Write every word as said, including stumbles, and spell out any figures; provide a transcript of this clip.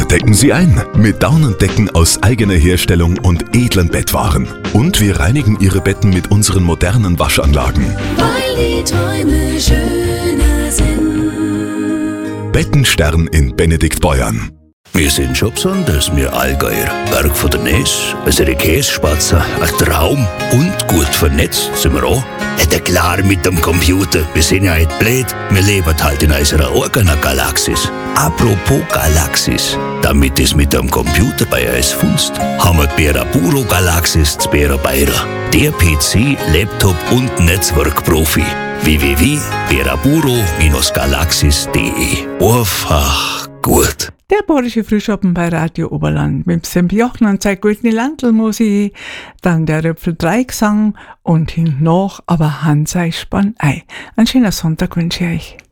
decken Sie ein mit Daunendecken aus eigener Herstellung und edlen Bettwaren. Und wir reinigen Ihre Betten mit unseren modernen Waschanlagen. Weil die Träume schöner sind. Bettenstern in Benediktbeuern. Wir sind schon besonders, wir Allgäuer. Berg von der Ness, unsere Käsespatzen, ein Traum und gut vernetzt sind wir auch. Ja, klar mit dem Computer, wir sind ja nicht blöd, wir leben halt in unserer eigenen Galaxis. Apropos Galaxis, damit es mit dem Computer bei uns funzt, haben wir die Beraburo Galaxis zu Berabeira. Der P C, Laptop und Netzwerkprofi. w w w punkt beraburo galaxis punkt d e. Einfach gut. Der bayerische Frühschoppen bei Radio Oberland mit Sam Jochen und seiner guten Landlmusik, dann der Röpfel drei Gesang und hinten noch aber Hansei Spann ei. Ein schöner Sonntag wünsche ich euch.